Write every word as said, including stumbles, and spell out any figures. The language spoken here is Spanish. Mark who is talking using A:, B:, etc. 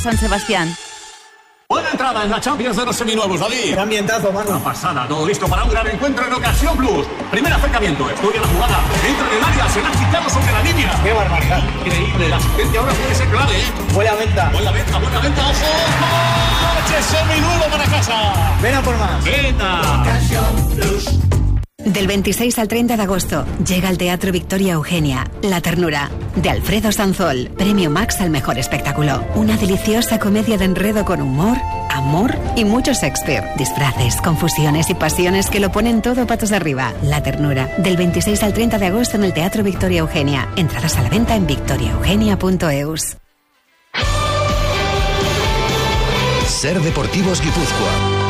A: San Sebastián.
B: Buena entrada en la Champions de los seminuevos, David.
C: Qué ambientazo, mano.
B: Una pasada, todo listo para un gran encuentro en Ocasión Plus. Primer acercamiento, estudia la jugada, entra en el área, se la ha quitado sobre la línea.
C: Qué barbaridad.
B: Increíble, la asistencia ahora puede ser clave, ¿eh?
C: Buena venta.
B: Buena venta, buena venta, ojo. ¡Coche seminuevo para casa!
C: Ven a por más.
B: ¡Venga!
C: Ocasión Plus.
D: Del veintiséis al treinta de agosto llega al Teatro Victoria Eugenia La Ternura, de Alfredo Sanzol, Premio Max al mejor espectáculo. Una deliciosa comedia de enredo con humor, amor y mucho Shakespeare. Disfraces, confusiones y pasiones que lo ponen todo patas arriba. La Ternura, del veintiséis al treinta de agosto en el Teatro Victoria Eugenia. Entradas a la venta en victoria eugenia punto e u s.
E: Ser Deportivos Guipúzcoa.